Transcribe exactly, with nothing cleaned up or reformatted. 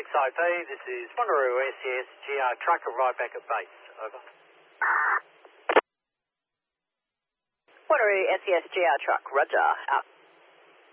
X I P, this is Wanneroo S E S G R truck, arrive back at base. Over. Wanneroo S E S G R truck, roger, out.